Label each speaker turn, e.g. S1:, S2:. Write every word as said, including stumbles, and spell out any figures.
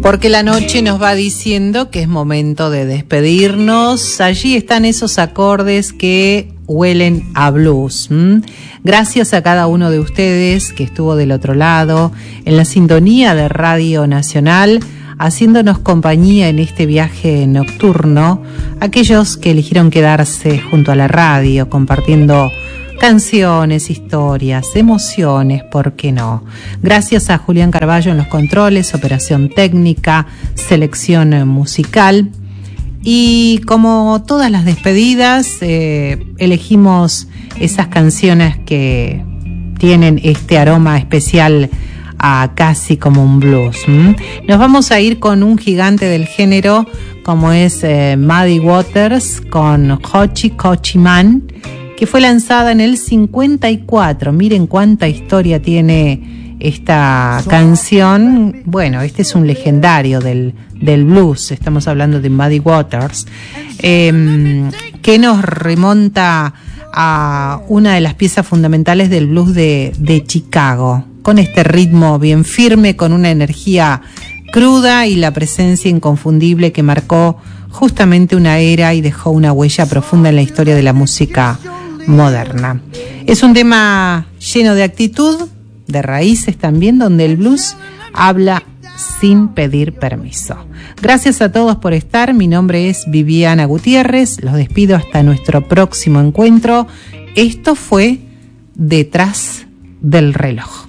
S1: Porque la noche nos va diciendo que es momento de despedirnos. Allí están esos acordes que huelen a blues. ¿Mm? Gracias a cada uno de ustedes que estuvo del otro lado, en la sintonía de Radio Nacional, haciéndonos compañía en este viaje nocturno. Aquellos que eligieron quedarse junto a la radio, compartiendo canciones, historias, emociones, ¿por qué no? Gracias a Julián Carballo en los controles, operación técnica, selección musical. Y como todas las despedidas, eh, elegimos esas canciones que tienen este aroma especial a casi como un blues. ¿Mm? Nos vamos a ir con un gigante del género como es eh, Muddy Waters con Hoochie Coochie Man, que fue lanzada en el cincuenta y cuatro. Miren cuánta historia tiene esta canción. Bueno, este es un legendario del, del blues. Estamos hablando de Muddy Waters, eh, que nos remonta a una de las piezas fundamentales del blues de, de Chicago, con este ritmo bien firme, con una energía cruda y la presencia inconfundible que marcó justamente una era y dejó una huella profunda en la historia de la música moderna. Es un tema lleno de actitud, de raíces también, donde el blues habla sin pedir permiso. Gracias a todos por estar. Mi nombre es Viviana Gutiérrez. Los despido hasta nuestro próximo encuentro. Esto fue Detrás del Reloj.